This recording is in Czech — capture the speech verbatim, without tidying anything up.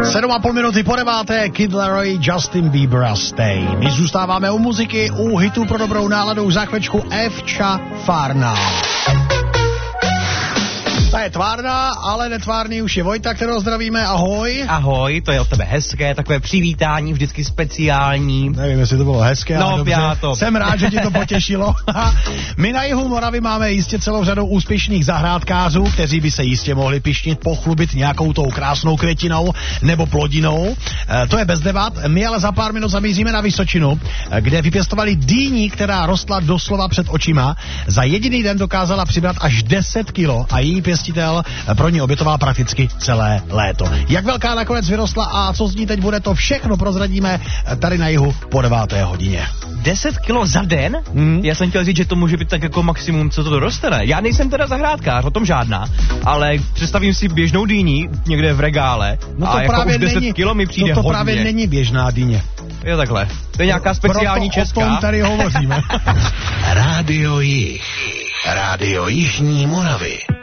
Sedm a půl minuty po deváté, Kid Laroi, Justin Bieber a Stay. My zůstáváme u muziky, u hitů pro dobrou náladu, za chvíličku Evča Farná. Ta je tvárná, ale netvárný už je Vojta, kterého zdravíme, ahoj. Ahoj, to je od tebe hezké, takové přivítání, vždycky speciální. Nevím, jestli to bylo hezké, no, ale dobře. Já to... Jsem rád, že tě to potěšilo. My na jihu Moravy máme jistě celou řadu úspěšných zahrádkářů, kteří by se jistě mohli pyšnit, pochlubit nějakou tou krásnou květinou nebo plodinou. E, to je bez debat. My ale za pár minut zamíříme na Vysočinu, kde vypěstovali dýni, která rostla doslova před očima. Za jediný den dokázala přibrat až deset kilo a její pěstitel pro ní obětoval prakticky celé léto. Jak velká nakonec vyrostla a co z ní teď bude, to všechno prozradíme tady na jihu po deváté hodině. deset kilo za den? Hmm. Já jsem chtěl říct, že to může být tak jako maximum, co to doroste, ne? Já nejsem teda zahrádkář, o tom žádná, ale představím si běžnou dýni někde v regále no to a jako právě už deset není, kilo mi přijde no to hodně. právě není běžná dýně. Je takhle. To je nějaká speciální Proto česká. o tom tady hovoříme. Rádio Jih. Rádio Jižní Moravy.